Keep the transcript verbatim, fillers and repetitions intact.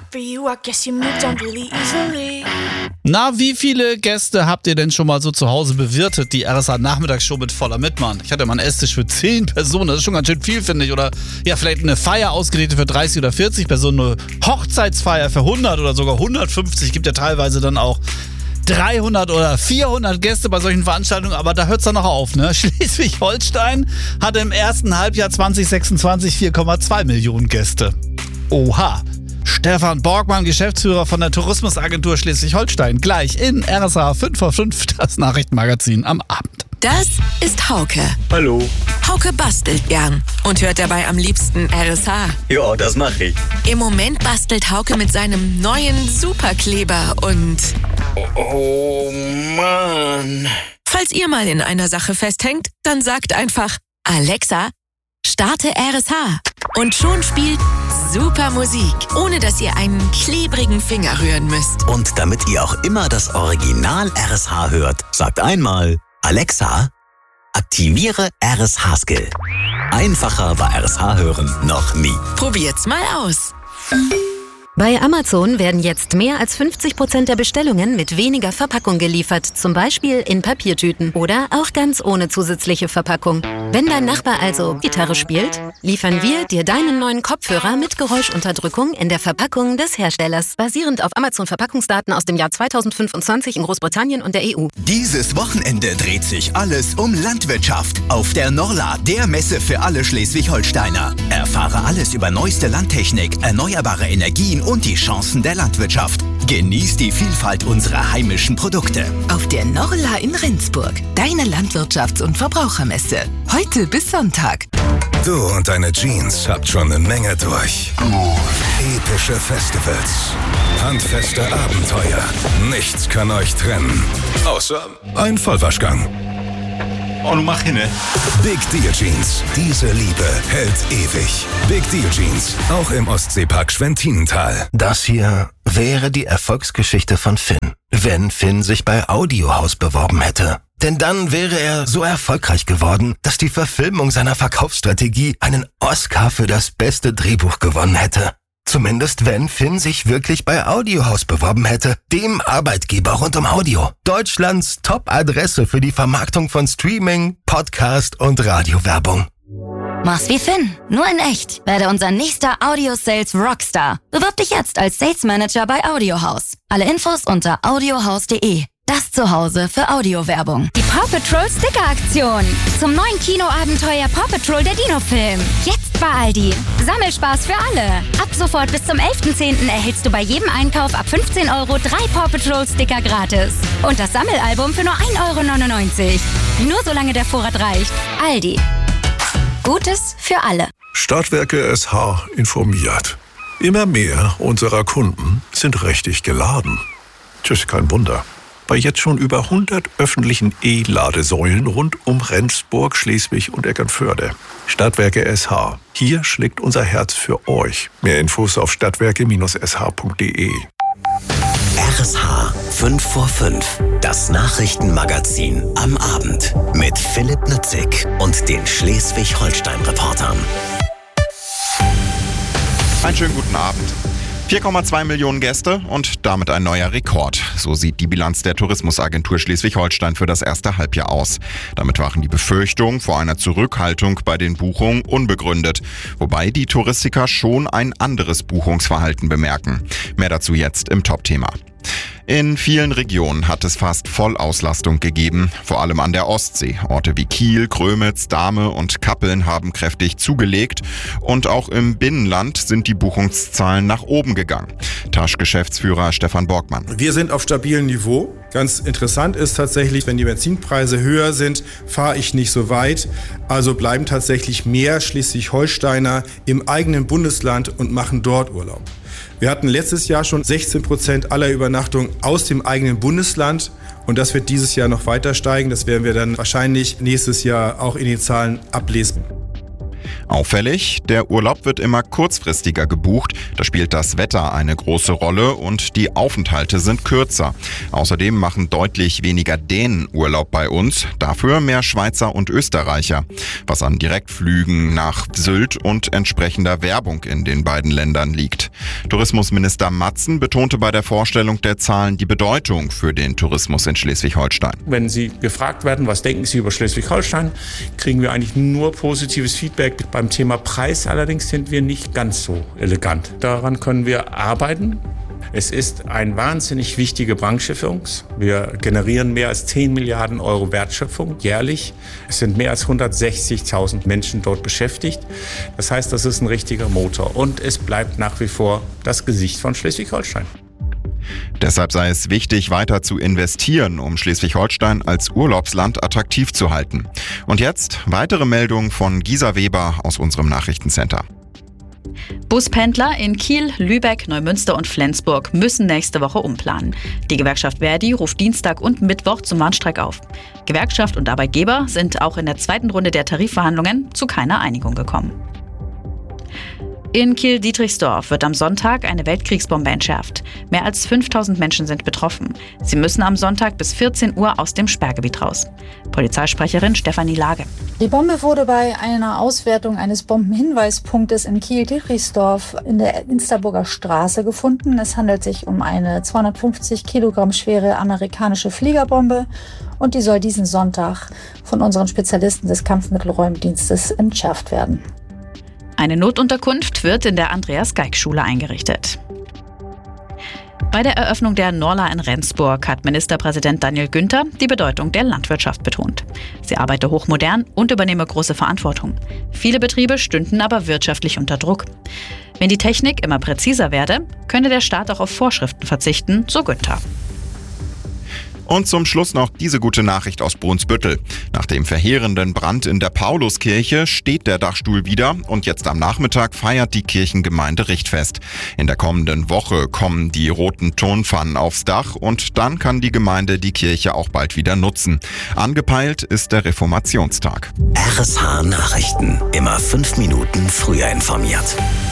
Na, wie viele Gäste habt ihr denn schon mal so zu Hause bewirtet? Die R S A-Nachmittagsshow mit voller Mitmann. Ich hatte mal einen Esstisch für zehn Personen, das ist schon ganz schön viel, finde ich. Oder ja, vielleicht eine Feier ausgerichtet für dreißig oder vierzig Personen, eine Hochzeitsfeier für hundert oder sogar hundertfünfzig. Gibt ja teilweise dann auch dreihundert oder vierhundert Gäste bei solchen Veranstaltungen, aber da hört es dann noch auf, ne? Schleswig-Holstein hatte im ersten Halbjahr zwanzig sechsundzwanzig vier Komma zwei Millionen Gäste. Oha. Stefan Borgmann, Geschäftsführer von der Tourismusagentur Schleswig-Holstein. Gleich in R S A fünf vor fünf, das Nachrichtenmagazin am Abend. Das ist Hauke. Hallo. Hauke bastelt gern und hört dabei am liebsten R S H. Ja, das mache ich. Im Moment bastelt Hauke mit seinem neuen Superkleber und... Oh, oh Mann. Falls ihr mal in einer Sache festhängt, dann sagt einfach: Alexa, starte R S H. Und schon spielt super Musik, ohne dass ihr einen klebrigen Finger rühren müsst. Und damit ihr auch immer das Original R S H hört, sagt einmal: Alexa, aktiviere R S H-Skill. Einfacher war R S H hören noch nie. Probiert's mal aus. Bei Amazon werden jetzt mehr als fünfzig Prozent der Bestellungen mit weniger Verpackung geliefert, zum Beispiel in Papiertüten oder auch ganz ohne zusätzliche Verpackung. Wenn dein Nachbar also Gitarre spielt, liefern wir dir deinen neuen Kopfhörer mit Geräuschunterdrückung in der Verpackung des Herstellers, basierend auf Amazon-Verpackungsdaten aus dem Jahr zweitausendfünfundzwanzig in Großbritannien und der E U. Dieses Wochenende dreht sich alles um Landwirtschaft auf der Norla, der Messe für alle Schleswig-Holsteiner. Erfahre alles über neueste Landtechnik, erneuerbare Energien und die Chancen der Landwirtschaft. Genieß die Vielfalt unserer heimischen Produkte. Auf der Norla in Rendsburg, deine Landwirtschafts- und Verbrauchermesse. Heute bis Sonntag. Du und deine Jeans habt schon eine Menge durch. Epische Festivals, handfeste Abenteuer. Nichts kann euch trennen. Außer ein Vollwaschgang. Oh, du mach hin, ne? Big Deal Jeans. Diese Liebe hält ewig. Big Deal Jeans. Auch im Ostseepark Schwentinental. Das hier wäre die Erfolgsgeschichte von Finn, wenn Finn sich bei Audiohaus beworben hätte. Denn dann wäre er so erfolgreich geworden, dass die Verfilmung seiner Verkaufsstrategie einen Oscar für das beste Drehbuch gewonnen hätte. Zumindest wenn Finn sich wirklich bei Audiohaus beworben hätte, dem Arbeitgeber rund um Audio. Deutschlands Top-Adresse für die Vermarktung von Streaming, Podcast und Radiowerbung. Mach's wie Finn, nur in echt. Werde unser nächster Audio-Sales Rockstar. Bewirb dich jetzt als Sales Manager bei Audiohaus. Alle Infos unter audiohaus punkt de. Das Zuhause für Audiowerbung. Die Paw Patrol Sticker-Aktion. Zum neuen Kinoabenteuer Paw Patrol der Dino-Film. Jetzt bei Aldi. Sammelspaß für alle. Ab sofort bis zum elften zehnten erhältst du bei jedem Einkauf ab fünfzehn Euro drei Paw Patrol Sticker gratis. Und das Sammelalbum für nur ein Euro neunundneunzig. Nur solange der Vorrat reicht. Aldi. Gutes für alle. Stadtwerke S H informiert. Immer mehr unserer Kunden sind richtig geladen. Tschüss, kein Wunder. Bei jetzt schon über hundert öffentlichen E-Ladesäulen rund um Rendsburg, Schleswig und Eckernförde. Stadtwerke S H. Hier schlägt unser Herz für euch. Mehr Infos auf stadtwerke Bindestrich s h punkt de. R S H fünf vor fünf. Das Nachrichtenmagazin am Abend. Mit Philipp Nützig und den Schleswig-Holstein-Reportern. Einen schönen guten Abend. vier Komma zwei Millionen Gäste und damit ein neuer Rekord. So sieht die Bilanz der Tourismusagentur Schleswig-Holstein für das erste Halbjahr aus. Damit waren die Befürchtungen vor einer Zurückhaltung bei den Buchungen unbegründet. Wobei die Touristiker schon ein anderes Buchungsverhalten bemerken. Mehr dazu jetzt im Top-Thema. In vielen Regionen hat es fast Vollauslastung gegeben, vor allem an der Ostsee. Orte wie Kiel, Grömitz, Dahme und Kappeln haben kräftig zugelegt und auch im Binnenland sind die Buchungszahlen nach oben gegangen. Tasch-Geschäftsführer Stefan Borgmann. Wir sind auf stabilem Niveau. Ganz interessant ist tatsächlich, wenn die Benzinpreise höher sind, fahre ich nicht so weit. Also bleiben tatsächlich mehr Schleswig-Holsteiner im eigenen Bundesland und machen dort Urlaub. Wir hatten letztes Jahr schon sechzehn Prozent aller Übernachtungen aus dem eigenen Bundesland und das wird dieses Jahr noch weiter steigen. Das werden wir dann wahrscheinlich nächstes Jahr auch in den Zahlen ablesen. Auffällig, der Urlaub wird immer kurzfristiger gebucht, da spielt das Wetter eine große Rolle und die Aufenthalte sind kürzer. Außerdem machen deutlich weniger Dänen Urlaub bei uns, dafür mehr Schweizer und Österreicher, was an Direktflügen nach Sylt und entsprechender Werbung in den beiden Ländern liegt. Tourismusminister Matzen betonte bei der Vorstellung der Zahlen die Bedeutung für den Tourismus in Schleswig-Holstein. Wenn Sie gefragt werden, was denken Sie über Schleswig-Holstein, kriegen wir eigentlich nur positives Feedback. Beim Thema Preis allerdings sind wir nicht ganz so elegant. Daran können wir arbeiten. Es ist eine wahnsinnig wichtige Branche für uns. Wir generieren mehr als zehn Milliarden Euro Wertschöpfung jährlich. Es sind mehr als hundertsechzigtausend Menschen dort beschäftigt. Das heißt, das ist ein richtiger Motor. Und es bleibt nach wie vor das Gesicht von Schleswig-Holstein. Deshalb sei es wichtig, weiter zu investieren, um Schleswig-Holstein als Urlaubsland attraktiv zu halten. Und jetzt weitere Meldungen von Gisa Weber aus unserem Nachrichtencenter. Buspendler in Kiel, Lübeck, Neumünster und Flensburg müssen nächste Woche umplanen. Die Gewerkschaft Verdi ruft Dienstag und Mittwoch zum Warnstreik auf. Gewerkschaft und Arbeitgeber sind auch in der zweiten Runde der Tarifverhandlungen zu keiner Einigung gekommen. In Kiel-Dietrichsdorf wird am Sonntag eine Weltkriegsbombe entschärft. Mehr als fünftausend Menschen sind betroffen. Sie müssen am Sonntag bis vierzehn Uhr aus dem Sperrgebiet raus. Polizeisprecherin Stefanie Lage. Die Bombe wurde bei einer Auswertung eines Bombenhinweispunktes in Kiel-Dietrichsdorf in der Insterburger Straße gefunden. Es handelt sich um eine zweihundertfünfzig Kilogramm schwere amerikanische Fliegerbombe und die soll diesen Sonntag von unseren Spezialisten des Kampfmittelräumdienstes entschärft werden. Eine Notunterkunft wird in der Andreas-Geig-Schule eingerichtet. Bei der Eröffnung der Norla in Rendsburg hat Ministerpräsident Daniel Günther die Bedeutung der Landwirtschaft betont. Sie arbeite hochmodern und übernehme große Verantwortung. Viele Betriebe stünden aber wirtschaftlich unter Druck. Wenn die Technik immer präziser werde, könne der Staat auch auf Vorschriften verzichten, so Günther. Und zum Schluss noch diese gute Nachricht aus Brunsbüttel. Nach dem verheerenden Brand in der Pauluskirche steht der Dachstuhl wieder und jetzt am Nachmittag feiert die Kirchengemeinde Richtfest. In der kommenden Woche kommen die roten Tonpfannen aufs Dach und dann kann die Gemeinde die Kirche auch bald wieder nutzen. Angepeilt ist der Reformationstag. R S H Nachrichten. Immer fünf Minuten früher informiert.